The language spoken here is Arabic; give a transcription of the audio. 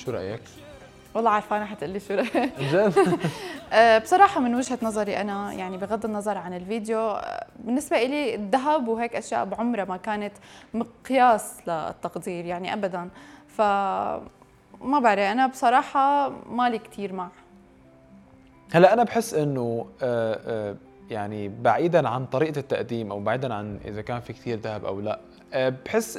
شو رايك؟ والله عارفانه حتقلي شو رأيك. جد؟ بصراحه من وجهه نظري انا يعني بغض النظر عن الفيديو، بالنسبه لي الذهب وهيك اشياء بعمرها ما كانت مقياس للتقدير يعني ابدا. ما بعرف، انا بصراحه مالي كثير مع. هلا انا بحس انه يعني بعيدا عن طريقه التقديم او بعيدا عن اذا كان في كثير ذهب او لا، بحس